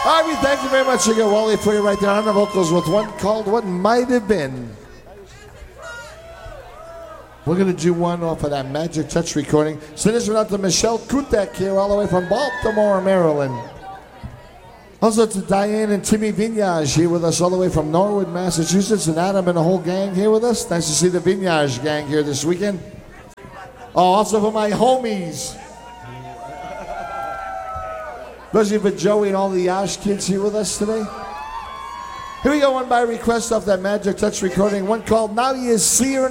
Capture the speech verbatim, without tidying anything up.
All right, we thank you very much. You got Wally for you right there on the vocals with one called What Might Have Been. We're going to do one off of that Magic Touch recording. Send this one out to Michelle Kutek here all the way from Baltimore, Maryland. Also to Diane and Timmy Vignage here with us all the way from Norwood, Massachusetts. And Adam and the whole gang here with us. Nice to see the Vignage gang here this weekend. Oh, also for my homies. Especially for Joey and all the Yash kids here with us today. Here we go, one by request off that Magic Touch recording. One called Now You See Her.